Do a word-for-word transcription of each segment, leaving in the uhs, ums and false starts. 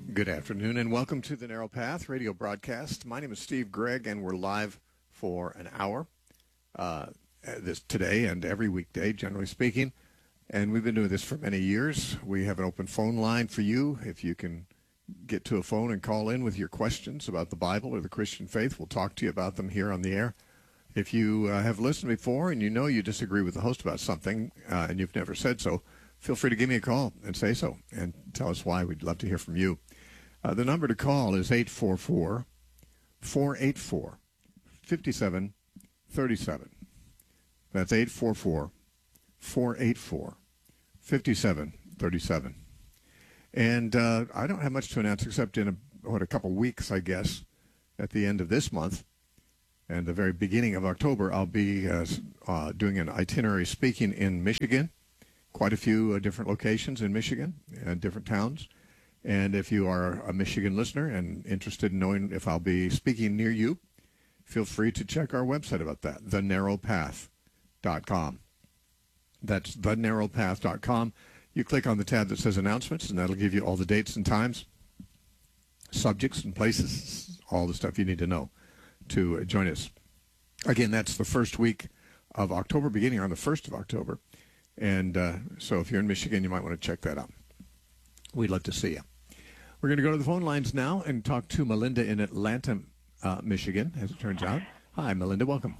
Good afternoon and welcome to the Narrow Path radio broadcast. My name is Steve Gregg and we're live for an hour uh, this today and every weekday, generally speaking. And we've been doing this for many years. We have an open phone line for you. If you can get to a phone and call in with your questions about the Bible or the Christian faith, we'll talk to you about them here on the air. If you uh, have listened before and you know you disagree with the host about something uh, and you've never said so, feel free to give me a call and say so and tell us why. We'd love to hear from you. Uh, the number to call is eight four four, four eight four, five seven three seven. That's eight four four, four eight four, five seven three seven. And uh, I don't have much to announce except in a, what, a couple weeks, I guess, at the end of this month and the very beginning of October, I'll be uh, uh, doing an itinerary speaking in Michigan, quite a few uh, different locations in Michigan, uh, different towns. And if you are a Michigan listener and interested in knowing if I'll be speaking near you, feel free to check our website about that, the narrow path dot com. That's the narrow path dot com. You click on the tab that says announcements, and that'll give you all the dates and times, subjects and places, all the stuff you need to know to join us. Again, that's the first week of October, beginning on the first of October. And uh, so if you're in Michigan, you might want to check that out. We'd love to see you. We're going to go to the phone lines now and talk to Melinda in Atlanta, uh, Michigan, as it turns out. Hi, Melinda. Welcome.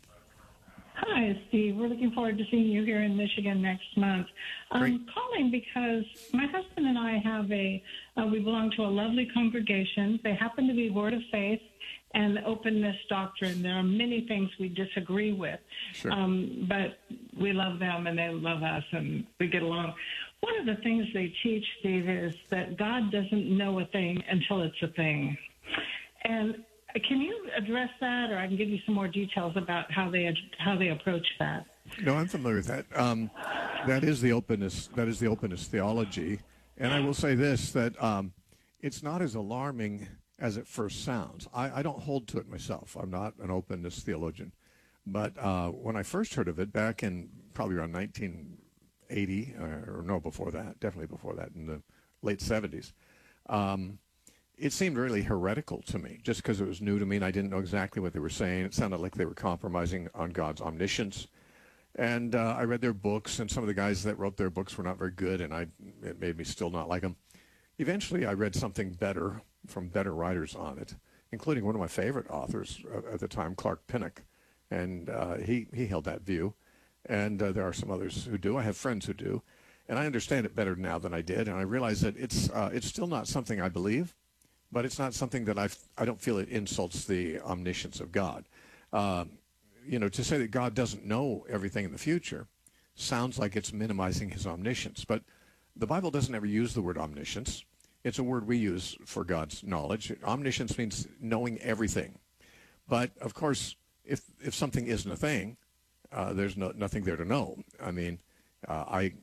Hi, Steve. We're looking forward to seeing you here in Michigan next month. I'm calling because my husband and I have a, uh, we belong to a lovely congregation. They happen to be Word of Faith and Openness Doctrine. There are many things we disagree with, sure. um, but we love them and they love us and we get along. One of the things they teach, Steve, is that God doesn't know a thing until it's a thing. And can you address that, or I can give you some more details about how they how they approach that? No, I'm familiar with that. Um, that is the openness. That is the openness theology. And I will say this: that um, it's not as alarming as it first sounds. I, I don't hold to it myself. I'm not an openness theologian, but uh, when I first heard of it back in probably around nineteen eighty, or, or no, before that, definitely before that, in the late seventies. Um, It seemed really heretical to me, just because it was new to me and I didn't know exactly what they were saying. It sounded like they were compromising on God's omniscience. And uh, I read their books, and some of the guys that wrote their books were not very good, and I, it made me still not like them. Eventually, I read something better from better writers on it, including one of my favorite authors at the time, Clark Pinnock, and uh, he, he held that view. And uh, there are some others who do. I have friends who do. And I understand it better now than I did, and I realize that it's uh, it's still not something I believe. But it's not something that I I don't feel it insults the omniscience of God. Uh, you know, to say that God doesn't know everything in the future sounds like it's minimizing his omniscience. But the Bible doesn't ever use the word omniscience. It's a word we use for God's knowledge. Omniscience means knowing everything. But, of course, if if something isn't a thing, uh, there's no, nothing there to know. I mean, uh, I,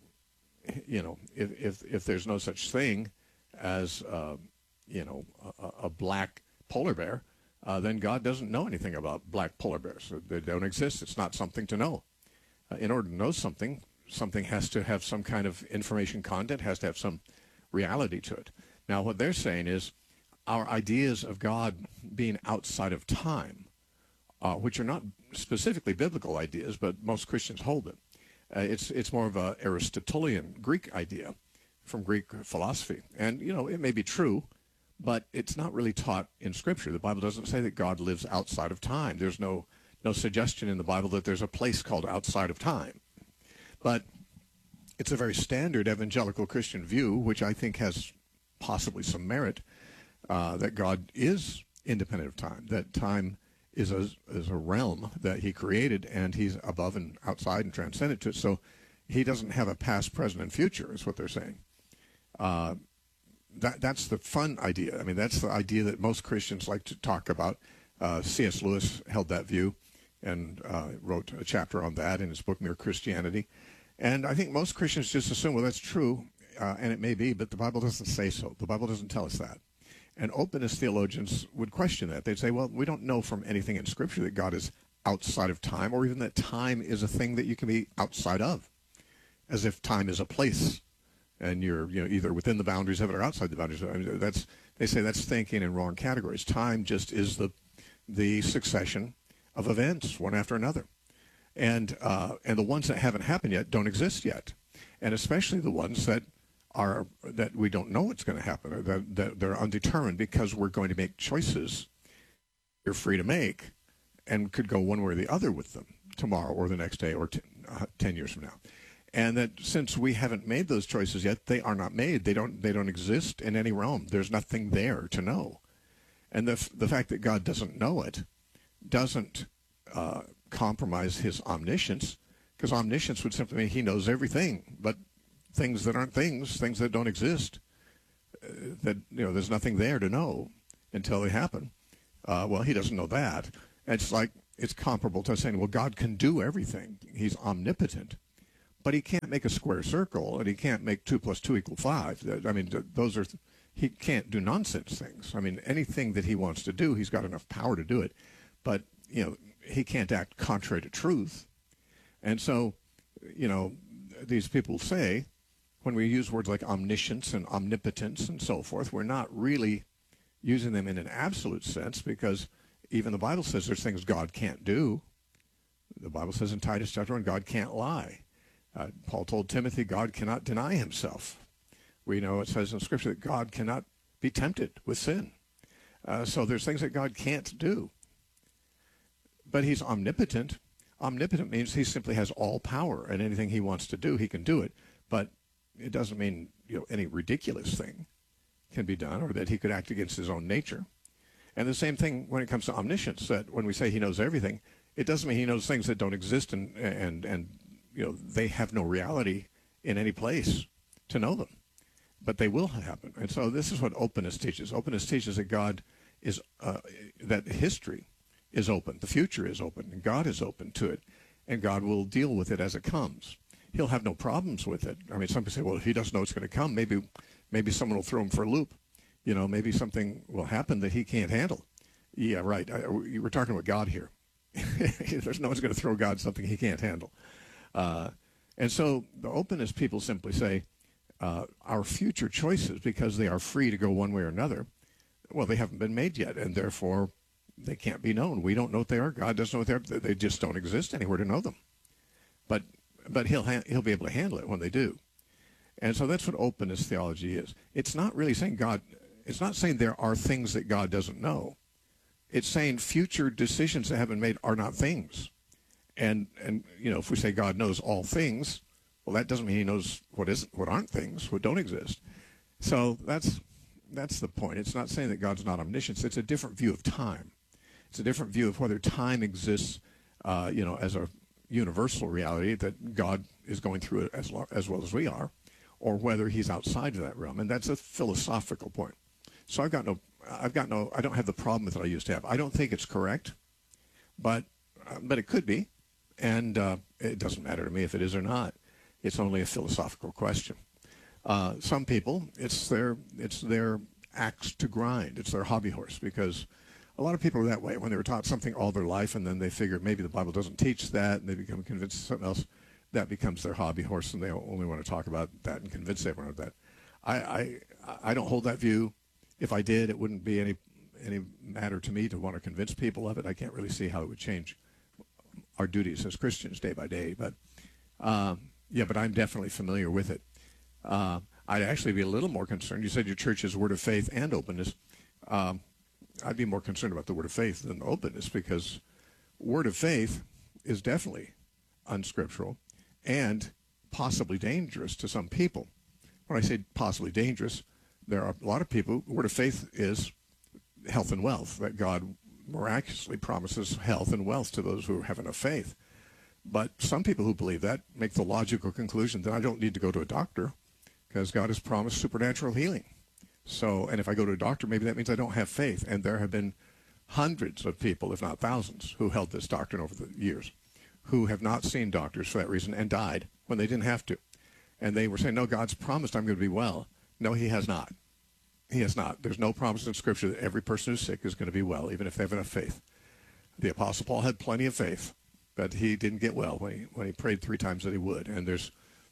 you know, if, if, if there's no such thing as... Uh, you know, a, a black polar bear, uh, then God doesn't know anything about black polar bears. They don't exist. It's not something to know. Uh, in order to know something, something has to have some kind of information content, has to have some reality to it. Now, what they're saying is our ideas of God being outside of time, uh, which are not specifically biblical ideas, but most Christians hold them. Uh, it's, it's more of a Aristotelian Greek idea from Greek philosophy. And, you know, it may be true, but it's not really taught in Scripture. The Bible doesn't say that God lives outside of time. There's no no suggestion in the Bible that there's a place called outside of time. But it's a very standard evangelical Christian view, which I think has possibly some merit, uh, that God is independent of time, that time is a, is a realm that he created, and he's above and outside and transcendent to it. So he doesn't have a past, present, and future, is what they're saying. Uh, That that's the fun idea. I mean, that's the idea that most Christians like to talk about. Uh, C S Lewis held that view and uh, wrote a chapter on that in his book, Mere Christianity. And I think most Christians just assume, well, that's true, uh, and it may be, but the Bible doesn't say so. The Bible doesn't tell us that. And openness theologians would question that. They'd say, well, we don't know from anything in Scripture that God is outside of time, or even that time is a thing that you can be outside of, as if time is a place. and you're you know either within the boundaries of it or outside the boundaries of it. I mean, that's they say that's thinking in wrong categories. Time just is the the succession of events, one after another, and uh, and the ones that haven't happened yet don't exist yet, and especially the ones that are that we don't know what's going to happen, or that, that they're undetermined because we're going to make choices you're free to make, and could go one way or the other with them tomorrow or the next day or t- uh, ten years from now. And that since we haven't made those choices yet, they are not made. They don't. They don't exist in any realm. There's nothing there to know. And the the fact that God doesn't know it doesn't uh, compromise his omniscience, because omniscience would simply mean he knows everything, but things that aren't things, things that don't exist, uh, that you know, there's nothing there to know until they happen. Uh, well, he doesn't know that. It's like it's comparable to saying, well, God can do everything. He's omnipotent. But he can't make a square circle, and he can't make two plus two equal five. I mean, those are, he can't do nonsense things. I mean, anything that he wants to do, he's got enough power to do it. But, you know, he can't act contrary to truth. And so, you know, these people say, when we use words like omniscience and omnipotence and so forth, we're not really using them in an absolute sense, because even the Bible says there's things God can't do. The Bible says in Titus chapter one, God can't lie. Uh, Paul told Timothy, God cannot deny himself. We know it says in Scripture that God cannot be tempted with sin. Uh, so there's things that God can't do. But he's omnipotent. Omnipotent means he simply has all power, and anything he wants to do, he can do it. But it doesn't mean you know any ridiculous thing can be done, or that he could act against his own nature. And the same thing when it comes to omniscience, that when we say he knows everything, it doesn't mean he knows things that don't exist and and and you know they have no reality in any place to know them, but they will happen. And so this is what openness teaches. Openness teaches that God is uh, that history is open, the future is open, and God is open to it, and God will deal with it as it comes. He'll have no problems with it. I mean, some people say, well, if he doesn't know it's going to come, maybe maybe someone will throw him for a loop. You know, maybe something will happen that he can't handle. Yeah, right. I, we're talking about God here. There's no one's going to throw God something he can't handle. Uh, and so the openness people simply say, uh, our future choices, because they are free to go one way or another, well, they haven't been made yet, and therefore they can't be known. We don't know what they are. God doesn't know what they are. They just don't exist anywhere to know them. But but he'll ha- he'll be able to handle it when they do. And so that's what openness theology is. It's not really saying God, it's not saying there are things that God doesn't know. It's saying future decisions that have been made are not things. And, and you know, if we say God knows all things, well, that doesn't mean he knows what isn't, what aren't things, what don't exist. So that's that's the point. It's not saying that God's not omniscient. It's a different view of time. It's a different view of whether time exists, uh, you know, as a universal reality that God is going through it as, lo- as well as we are, or whether he's outside of that realm. And that's a philosophical point. So I've got no, I've got no, I don't have the problem with it I used to have. I don't think it's correct, but, uh, but it could be. And uh, it doesn't matter to me if it is or not. It's only a philosophical question. Uh, some people, it's their, it's their axe to grind. It's their hobby horse, because a lot of people are that way when they were taught something all their life, and then they figure maybe the Bible doesn't teach that, and they become convinced of something else. That becomes their hobby horse, and they only want to talk about that and convince everyone of that. I, I, I don't hold that view. If I did, it wouldn't be any any matter to me to want to convince people of it. I can't really see how it would change our duties as Christians day by day. But um, yeah, but I'm definitely familiar with it. Uh, I'd actually be a little more concerned. You said your church is word of faith and openness. Um, I'd be more concerned about the word of faith than the openness, because word of faith is definitely unscriptural and possibly dangerous to some people. When I say possibly dangerous, there are a lot of people, word of faith is health and wealth, that God miraculously promises health and wealth to those who have enough faith. But some people who believe that make the logical conclusion that I don't need to go to a doctor because God has promised supernatural healing. So, and if I go to a doctor, maybe that means I don't have faith. And there have been hundreds of people, if not thousands, who held this doctrine over the years, who have not seen doctors for that reason and died when they didn't have to. And they were saying, no, God's promised I'm going to be well. No, he has not. He has not. There's no promise in Scripture that every person who's sick is going to be well, even if they have enough faith. The Apostle Paul had plenty of faith, but he didn't get well when he, when he prayed three times that he would. And there's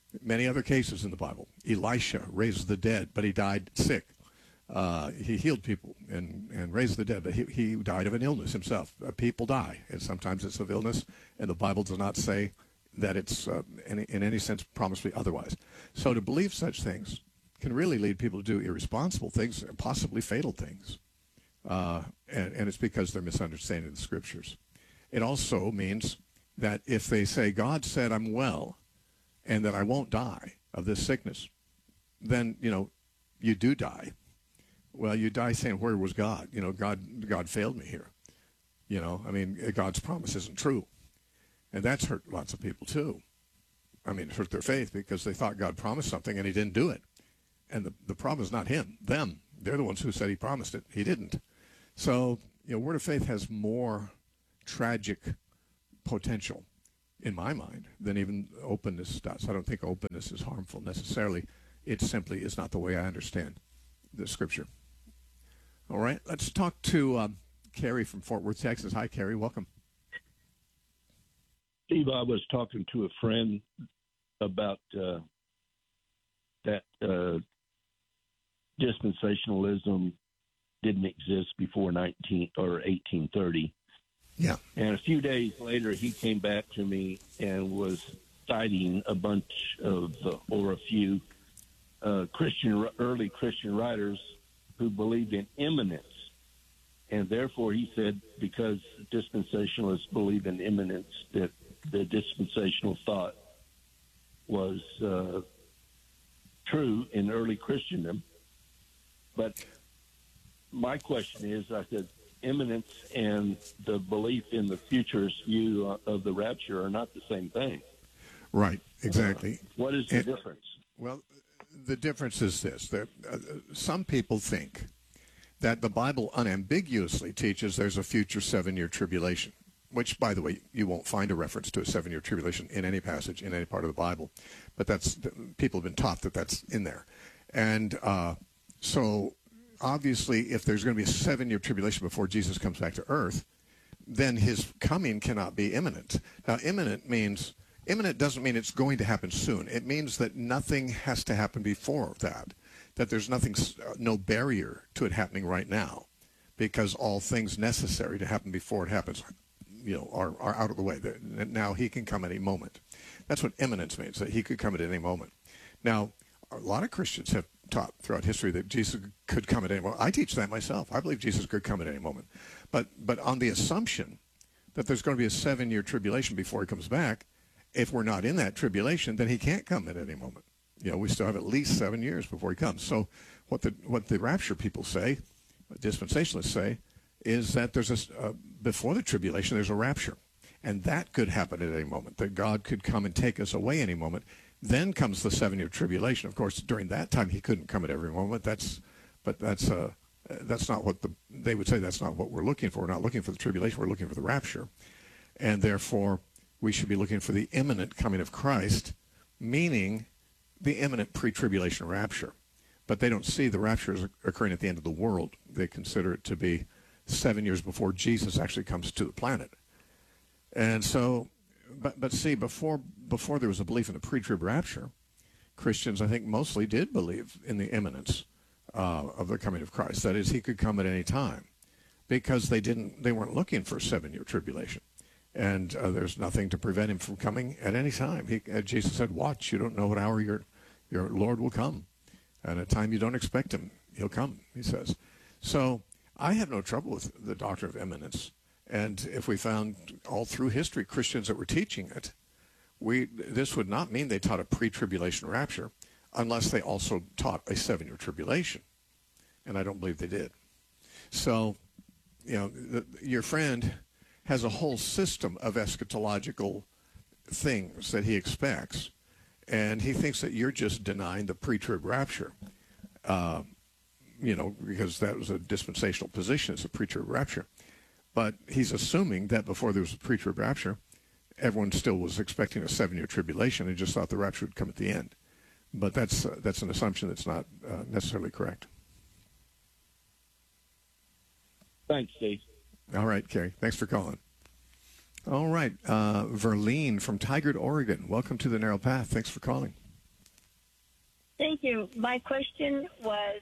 Many other cases in the Bible. Elisha raised the dead, but he died sick. Uh, he healed people and, and raised the dead, but he, he died of an illness himself. Uh, people die, and sometimes it's of illness, and the Bible does not say that it's uh, in, in any sense promised to be otherwise. So to believe such things can really lead people to do irresponsible things, and possibly fatal things. Uh, and, and it's because they're misunderstanding the Scriptures. It also means that if they say, God said I'm well and that I won't die of this sickness, then, you know, you do die. Well, you die saying, where was God? You know, God, God failed me here. You know, I mean, God's promise isn't true. And that's hurt lots of people too. I mean, it hurt their faith because they thought God promised something and he didn't do it. And the, the problem is not him, them. They're the ones who said he promised it. He didn't. So, you know, Word of Faith has more tragic potential, in my mind, than even openness does. I don't think openness is harmful necessarily. It simply is not the way I understand the Scripture. All right, let's talk to um, Carrie from Fort Worth, Texas. Hi, Carrie. Welcome. Steve, I was talking to a friend about uh, that uh, dispensationalism didn't exist before nineteen or eighteen thirty. Yeah. And a few days later, he came back to me and was citing a bunch of, uh, or a few uh, Christian, early Christian writers who believed in imminence. And therefore, he said, because dispensationalists believe in imminence, that the dispensational thought was uh, true in early Christendom. But my question is, I said, imminence and the belief in the futurist view of the rapture are not the same thing. Right, exactly. Uh, what is the and, difference? Well, the difference is this. That, uh, some people think that the Bible unambiguously teaches there's a future seven-year tribulation, which, by the way, you won't find a reference to a seven-year tribulation in any passage, in any part of the Bible. But that's people have been taught that that's in there. And uh, so obviously, if there's going to be a seven-year tribulation before Jesus comes back to earth, then his coming cannot be imminent. Now, imminent means, imminent doesn't mean it's going to happen soon. It means that nothing has to happen before that, that there's nothing, no barrier to it happening right now, because all things necessary to happen before it happens, you know, are, are out of the way. Now he can come at any moment. That's what imminence means, that he could come at any moment. Now, a lot of Christians have taught throughout history that Jesus could come at any moment. I teach that myself. I believe Jesus could come at any moment. But but on the assumption that there's going to be a seven-year tribulation before he comes back, if we're not in that tribulation, then he can't come at any moment. You know, we still have at least seven years before he comes. So what the what the rapture people say, what dispensationalists say, is that there's a, uh, before the tribulation, there's a rapture. And that could happen at any moment, that God could come and take us away any moment. Then comes the seven-year tribulation. Of course, during that time, he couldn't come at every moment. That's, but that's uh, that's not what the they would say. That's not what we're looking for. We're not looking for the tribulation. We're looking for the rapture, and therefore we should be looking for the imminent coming of Christ, meaning the imminent pre-tribulation rapture. But they don't see the rapture as occurring at the end of the world. They consider it to be seven years before Jesus actually comes to the planet, and so. But but see, before before there was a belief in the pre-trib rapture, Christians, I think, mostly did believe in the imminence uh, of the coming of Christ. That is, he could come at any time, because they didn't they weren't looking for a seven-year tribulation, and uh, there's nothing to prevent him from coming at any time. He, uh, Jesus said, "Watch, you don't know what hour your your Lord will come, and at a time you don't expect him, he'll come." He says. So I have no trouble with the doctrine of imminence. And if we found all through history Christians that were teaching it, we this would not mean they taught a pre-tribulation rapture unless they also taught a seven-year tribulation. And I don't believe they did. So, you know, the, your friend has a whole system of eschatological things that he expects, and he thinks that you're just denying the pre-trib rapture, uh, you know, because that was a dispensational position, it's a pre-trib rapture. But he's assuming that before there was a pre-trib rapture, everyone still was expecting a seven-year tribulation and just thought the rapture would come at the end. But that's uh, that's an assumption that's not uh, necessarily correct. Thanks, Steve. All right, Kerry. Thanks for calling. All right, uh, Verlene from Tigard, Oregon. Welcome to the Narrow Path. Thanks for calling. Thank you. My question was,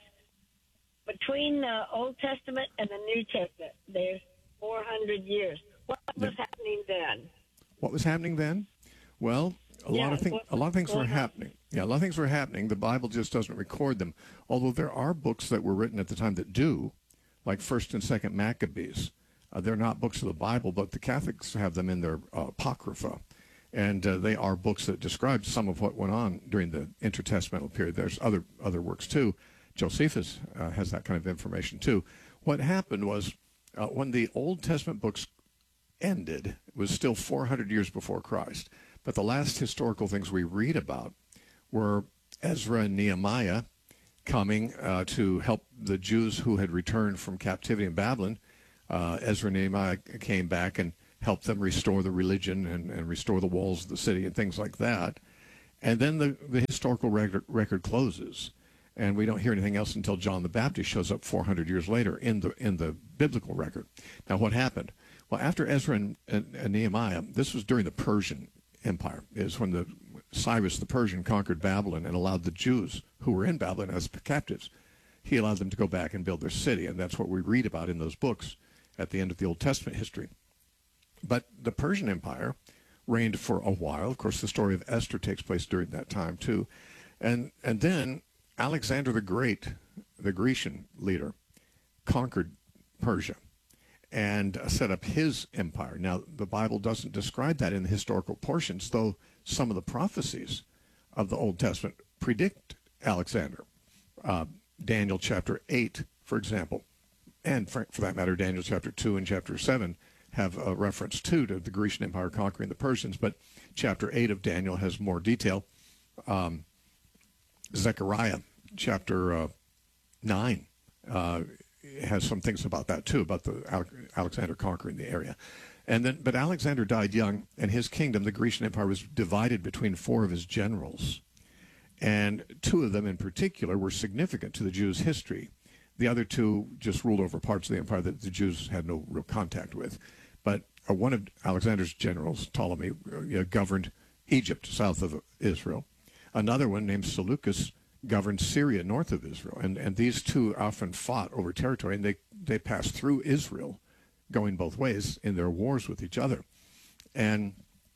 between the Old Testament and the New Testament, there's four hundred years. What was Yeah. happening then? What was happening then? Well, a Yeah, lot of things. what A lot of things was were going on? happening. Yeah, a lot of things were happening. The Bible just doesn't record them. Although there are books that were written at the time that do, like First and Second Maccabees. Uh, they're not books of the Bible, but the Catholics have them in their uh, apocrypha, and uh, they are books that describe some of what went on during the intertestamental period. There's other other works too. Josephus uh, has that kind of information too. What happened was uh, when the Old Testament books ended, it was still four hundred years before Christ. But the last historical things we read about were Ezra and Nehemiah coming uh, to help the Jews who had returned from captivity in Babylon. Uh, Ezra and Nehemiah came back and helped them restore the religion and, and restore the walls of the city and things like that. And then the, the historical record, record closes. And we don't hear anything else until John the Baptist shows up four hundred years later in the in the biblical record. Now, what happened? Well, after Ezra and, and, and Nehemiah, this was during the Persian Empire, is when the Cyrus the Persian conquered Babylon and allowed the Jews who were in Babylon as captives. He allowed them to go back and build their city, and that's what we read about in those books at the end of the Old Testament history. But the Persian Empire reigned for a while. Of course, the story of Esther takes place during that time too, and and then Alexander the Great, the Grecian leader, conquered Persia and set up his empire. Now, the Bible doesn't describe that in the historical portions, though some of the prophecies of the Old Testament predict Alexander. Uh, Daniel chapter eight, for example, and for, for that matter, Daniel chapter two and chapter seven have a reference too to the Grecian Empire conquering the Persians, but chapter eight of Daniel has more detail. Um, Zechariah chapter uh, nine uh, has some things about that too, about the Alexander conquering the area. And then, but Alexander died young, and his kingdom, the Grecian Empire, was divided between four of his generals. And two of them in particular were significant to the Jews' history. The other two just ruled over parts of the empire that the Jews had no real contact with. But uh, one of Alexander's generals, Ptolemy, uh, governed Egypt, south of Israel. Another one named Seleucus governed Syria, north of Israel. And, and these two often fought over territory, and they, they passed through Israel, going both ways in their wars with each other. And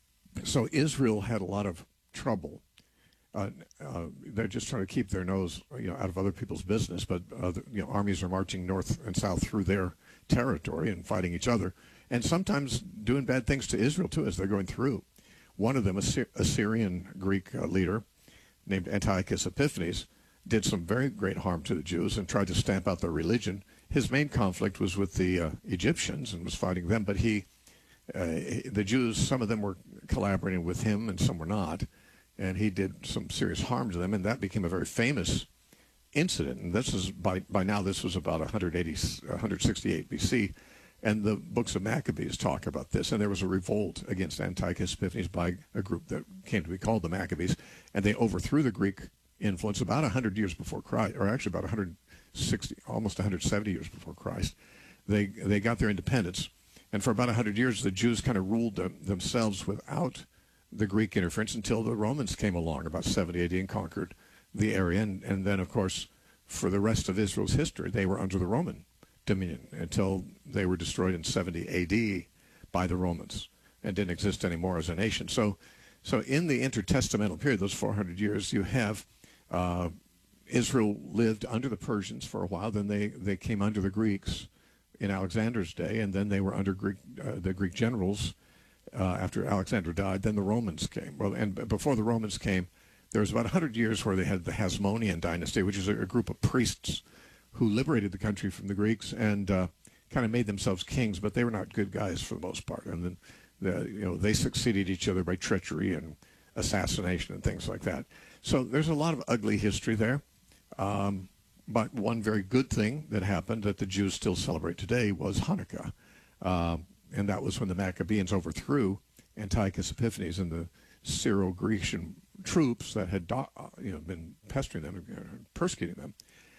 so Israel had a lot of trouble. Uh, uh, they're just trying to keep their nose, you know, out of other people's business, but uh, the, you know, armies are marching north and south through their territory and fighting each other, and sometimes doing bad things to Israel too as they're going through. One of them, a, Sy- a Syrian Greek uh, leader named Antiochus Epiphanes, did some very great harm to the Jews and tried to stamp out their religion. His main conflict was with the uh, Egyptians and was fighting them, but he, uh, the Jews, some of them were collaborating with him and some were not. And he did some serious harm to them, and that became a very famous incident. And this is, by, by now, this was about one eighty, one sixty-eight B C, and the books of Maccabees talk about this. And there was a revolt against Antiochus Epiphanes by a group that came to be called the Maccabees, and they overthrew the Greek influence about one hundred years before Christ, or actually about one hundred sixty, almost one hundred seventy years before Christ. They, they got their independence, and for about one hundred years, the Jews kind of ruled them, themselves without the Greek interference until the Romans came along about seventy A D and conquered the area. And, and then, of course, for the rest of Israel's history, they were under the Roman dominion until they were destroyed in seventy A D by the Romans and didn't exist anymore as a nation. So so in the intertestamental period, those four hundred years, you have uh, Israel lived under the Persians for a while. Then they, they came under the Greeks in Alexander's day, and then they were under Greek uh, the Greek generals Uh, after Alexander died. Then the Romans came. Well, and before the Romans came, there was about one hundred years where they had the Hasmonean dynasty, which is a, a group of priests who liberated the country from the Greeks and uh, kind of made themselves kings, but they were not good guys for the most part. And then, the, you know, they succeeded each other by treachery and assassination and things like that. So there's a lot of ugly history there. Um, but one very good thing that happened that the Jews still celebrate today was Hanukkah. Um, And that was when the Maccabees overthrew Antiochus Epiphanes and the Syro-Grecian troops that had you know, been pestering them, persecuting them,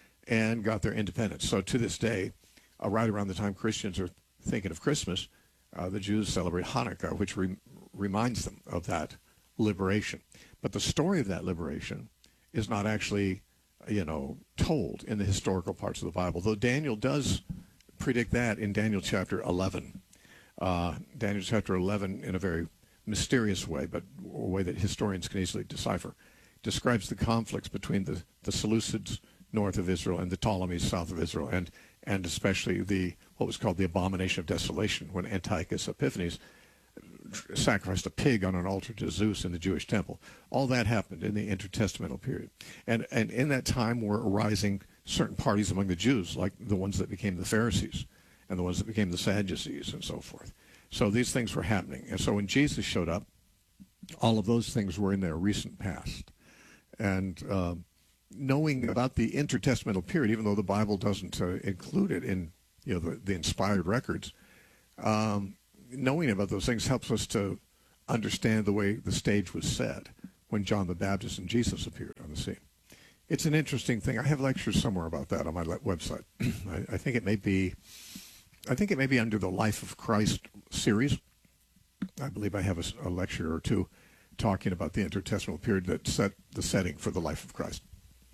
and got their independence. So to this day, uh, right around the time Christians are thinking of Christmas, uh, the Jews celebrate Hanukkah, which re- reminds them of that liberation. But the story of that liberation is not actually, you know, told in the historical parts of the Bible, though Daniel does predict that in Daniel chapter eleven. Uh, Daniel chapter eleven, in a very mysterious way, but a way that historians can easily decipher, describes the conflicts between the, the Seleucids north of Israel and the Ptolemies south of Israel, and, and especially the what was called the abomination of desolation, when Antiochus Epiphanes sacrificed a pig on an altar to Zeus in the Jewish temple. All that happened in the intertestamental period. And, and in that time were arising certain parties among the Jews, like the ones that became the Pharisees and the ones that became the Sadducees and so forth. So these things were happening. And so when Jesus showed up, all of those things were in their recent past. And uh, knowing about the intertestamental period, even though the Bible doesn't uh, include it in you know the, the inspired records, um, knowing about those things helps us to understand the way the stage was set when John the Baptist and Jesus appeared on the scene. It's an interesting thing. I have lectures somewhere about that on my website. I, I think it may be, I think it may be under the Life of Christ series. I believe I have a, a lecture or two talking about the intertestamental period that set the setting for the life of Christ.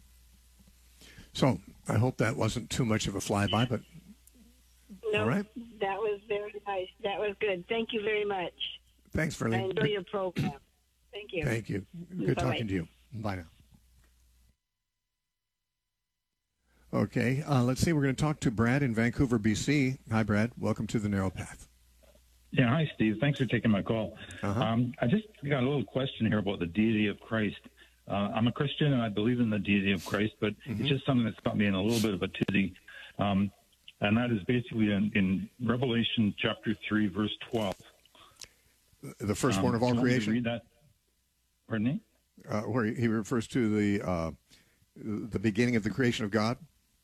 So I hope that wasn't too much of a flyby, but no, all right. That was very nice. That was good. Thank you very much. Thanks, I Verlene. enjoy your program. Thank you. Thank you. Good Bye-bye. talking to you. Bye now. Okay, uh, let's see. We're going to talk to Brad in Vancouver, B C. Hi, Brad. Welcome to the Narrow Path. Yeah, hi, Steve. Thanks for taking my call. Uh-huh. Um, I just got a little question here about the deity of Christ. Uh, I'm a Christian, and I believe in the deity of Christ, but Mm-hmm. it's just something that's got me in a little bit of a tizzy. Um, and that is basically in, in Revelation chapter three, verse twelve. The firstborn Um, of all do you want me to creation, read that? Pardon me? uh, where he he refers to the uh, the beginning of the creation of God.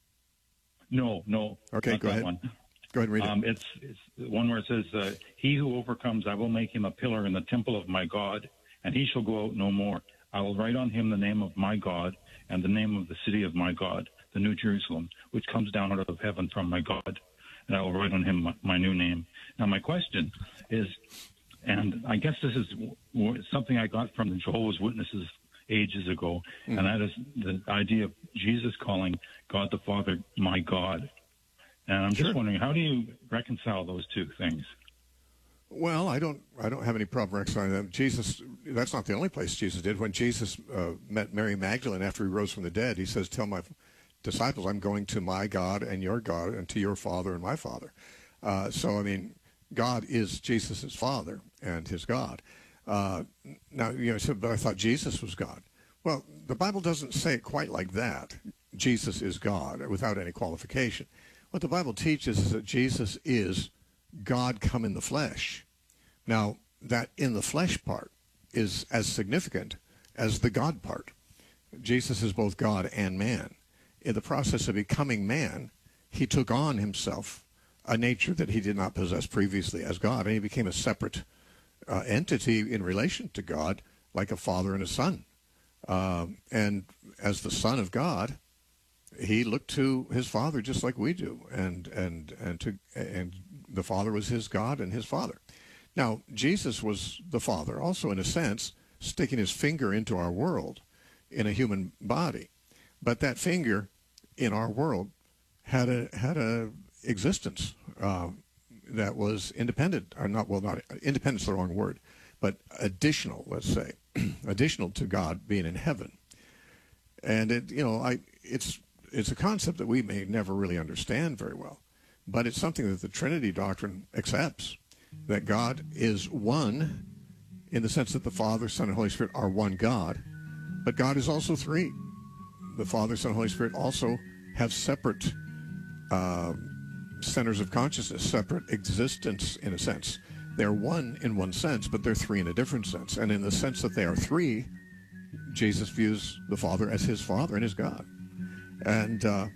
No, no. Okay, not go that ahead. One. Go ahead and read Um, it. it's, it's the one where it says, uh, he who overcomes, I will make him a pillar in the temple of my God, and he shall go out no more. I will write on him the name of my God and the name of the city of my God, the New Jerusalem, which comes down out of heaven from my God, and I will write on him my, my new name. Now, my question is, and I guess this is w- something I got from the Jehovah's Witnesses ages ago, Mm. and that is the idea of Jesus calling God the Father my God. And I'm just Sure. wondering, how do you reconcile those two things? Well, I don't I don't have any problem reconciling them. Jesus, that's not the only place Jesus did. When Jesus uh, met Mary Magdalene after he rose from the dead, he says, tell my disciples, I'm going to my God and your God and to your Father and my Father. Uh, so, I mean, God is Jesus' Father and his God. Uh, now, you know, so, but I thought Jesus was God. Well, the Bible doesn't say it quite like that. Jesus is God without any qualification. What the Bible teaches is that Jesus is God come in the flesh. Now, that in the flesh part is as significant as the God part. Jesus is both God and man. In the process of becoming man, he took on himself a nature that he did not possess previously as God, and he became a separate uh, entity in relation to God, like a father and a son. Um, and as the Son of God, he looked to his Father just like we do, and and and to and the Father was his God and his Father. Now, Jesus was the Father, also in a sense, sticking his finger into our world in a human body, but that finger in our world had a had a existence uh, that was independent, or not well, not independent is the wrong word, but additional, let's say, additional to God being in heaven. And it, you know, I it's it's a concept that we may never really understand very well, but it's something that the Trinity doctrine accepts, that God is one in the sense that the Father, Son, and Holy Spirit are one God, but God is also three. The Father, Son, and Holy Spirit also have separate uh, centers of consciousness, separate existence in a sense. They're one in one sense, but they're three in a different sense. And in the sense that they are three, Jesus views the Father as his Father and his God. And uh,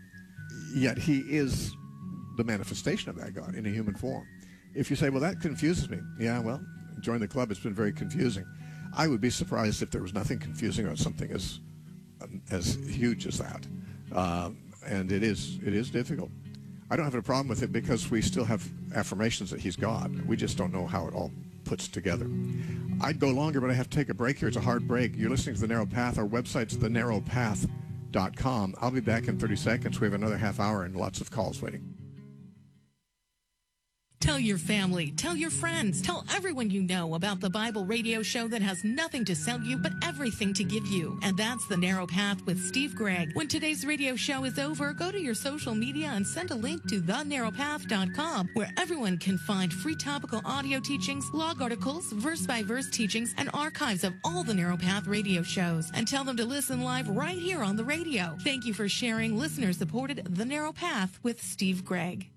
yet he is the manifestation of that God in a human form. If you say, well, that confuses me. Yeah, well, join the club. It's been very confusing. I would be surprised if there was nothing confusing about something as as huge as that. Um, and it is it is difficult. I don't have a problem with it because we still have affirmations that he's God. We just don't know how it all puts together. I'd go longer, but I have to take a break here. It's a hard break. You're listening to The Narrow Path. Our website's the narrow path dot com. I'll be back in thirty seconds. We have another half hour and lots of calls waiting. Tell your family, tell your friends, tell everyone you know about the Bible radio show that has nothing to sell you but everything to give you. And that's The Narrow Path with Steve Gregg. When today's radio show is over, go to your social media and send a link to the narrow path dot com, where everyone can find free topical audio teachings, blog articles, verse-by-verse teachings, and archives of all the Narrow Path radio shows. And tell them to listen live right here on the radio. Thank you for sharing listener-supported The Narrow Path with Steve Gregg.